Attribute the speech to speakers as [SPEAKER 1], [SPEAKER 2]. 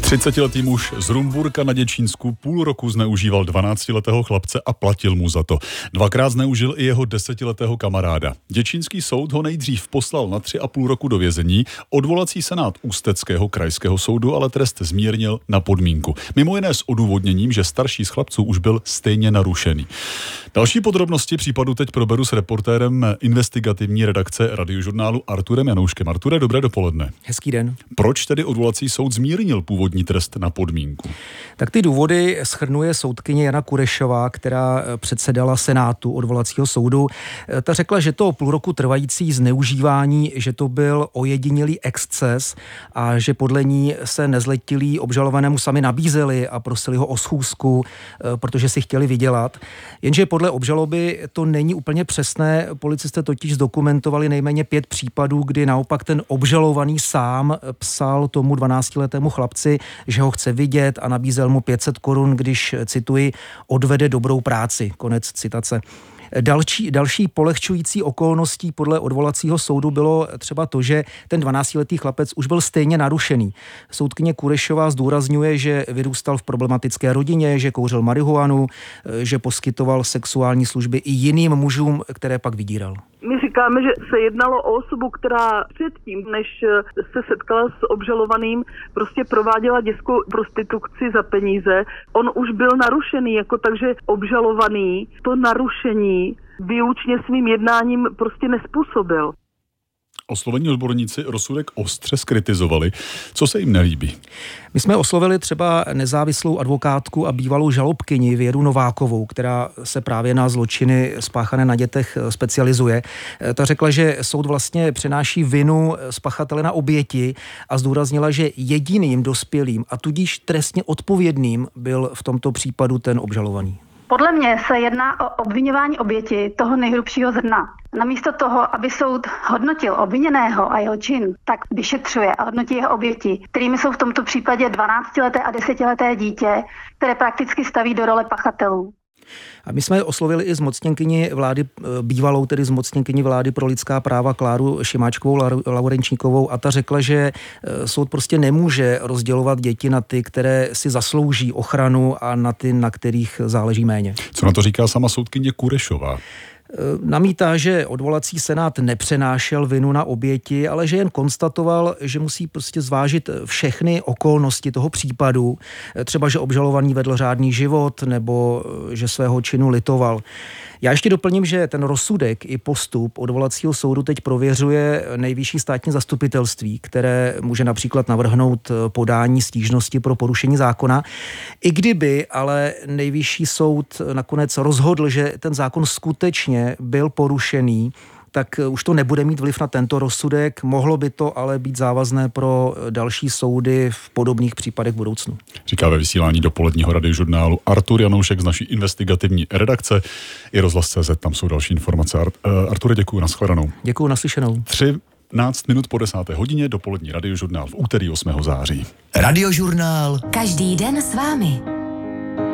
[SPEAKER 1] 30letý muž z Rumburka na Děčínsku půl roku zneužíval 12letého chlapce a platil mu za to. Dvakrát zneužil i jeho 10letého kamaráda. Děčínský soud ho nejdřív poslal na 3,5 roku do vězení, odvolací senát Ústeckého krajského soudu ale trest zmírnil na podmínku. Mimo jiné s odůvodněním, že starší z chlapců už byl stejně narušený. Další podrobnosti případu teď proberu s reportérem investigativní redakce Radiožurnálu Arturem Janouškem. Arture, dobré dopoledne.
[SPEAKER 2] Hezký den.
[SPEAKER 1] Proč tedy odvolací soud zmírnil původní trest na podmínku?
[SPEAKER 2] Tak ty důvody shrnuje soudkyně Jana Kurešová, která předsedala senátu odvolacího soudu. Ta řekla, že to půl roku trvající zneužívání, že to byl ojedinělý exces a že podle ní se nezletilí obžalovanému sami nabízeli a prosili ho o schůzku, protože si chtěli vydělat. Jenže podle obžaloby to není úplně přesné. Policisté totiž zdokumentovali nejméně 5 případů, kdy naopak ten obžalovaný sám psal tomu 12letému chlapci, že ho chce vidět a nabízel mu 500 korun, když, cituji, odvede dobrou práci. Konec citace. Další polehčující okolností podle odvolacího soudu bylo třeba to, že ten 12letý chlapec už byl stejně narušený. Soudkyně Kurešová zdůrazňuje, že vyrůstal v problematické rodině, že kouřil marihuanu, že poskytoval sexuální služby i jiným mužům, které pak vydíral.
[SPEAKER 3] My říkáme, že se jednalo o osobu, která předtím, než se setkala s obžalovaným, prostě prováděla dětskou prostituci za peníze. On už byl narušený, takže obžalovaný to narušení výlučně svým jednáním prostě nezpůsobil.
[SPEAKER 1] Oslovení odborníci rozsudek ostře zkritizovali. Co se jim nelíbí?
[SPEAKER 2] My jsme oslovili třeba nezávislou advokátku a bývalou žalobkyni Věru Novákovou, která se právě na zločiny spáchané na dětech specializuje. Ta řekla, že soud vlastně přenáší vinu z pachatele na oběti a zdůraznila, že jediným dospělým a tudíž trestně odpovědným byl v tomto případu ten obžalovaný.
[SPEAKER 4] Podle mě se jedná o obviňování oběti toho nejhrubšího zrna. Namísto toho, aby soud hodnotil obviněného a jeho čin, tak vyšetřuje a hodnotí jeho oběti, kterými jsou v tomto případě 12leté a 10leté dítě, které prakticky staví do role pachatelů.
[SPEAKER 2] A my jsme oslovili i zmocněnkyni vlády, bývalou tedy zmocněnkyni vlády pro lidská práva Kláru Šimáčkovou Laurenčníkovou a ta řekla, že soud prostě nemůže rozdělovat děti na ty, které si zaslouží ochranu a na ty, na kterých záleží méně.
[SPEAKER 1] Co na to říká sama soudkyně Kurešová?
[SPEAKER 2] Namítá, že odvolací senát nepřenášel vinu na oběti, ale že jen konstatoval, že musí prostě zvážit všechny okolnosti toho případu, třeba že obžalovaný vedl řádný život nebo že svého činu litoval. Já ještě doplním, že ten rozsudek i postup odvolacího soudu teď prověřuje Nejvyšší státní zastupitelství, které může například navrhnout podání stížnosti pro porušení zákona. I kdyby ale Nejvyšší soud nakonec rozhodl, že ten zákon skutečně byl porušený, tak už to nebude mít vliv na tento rozsudek, mohlo by to ale být závazné pro další soudy v podobných případech v budoucnu. Říká ve vysílání dopoledního radiožurnálu Artur Janoušek z naší investigativní redakce. I Rozhlas.cz, tam jsou další informace. Arture, děkuji, nashledanou. Děkuji, naslyšenou.
[SPEAKER 1] 13 minut po 10. hodině, dopolední radiožurnál v úterý 8. září.
[SPEAKER 5] Radiožurnál.
[SPEAKER 6] Každý den s vámi.